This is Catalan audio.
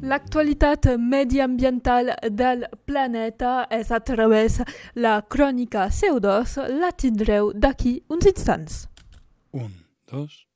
L'actualitat mediambiental del planeta és a través la crònica CO2. La tindreu d'aquí uns instants. 1, 2...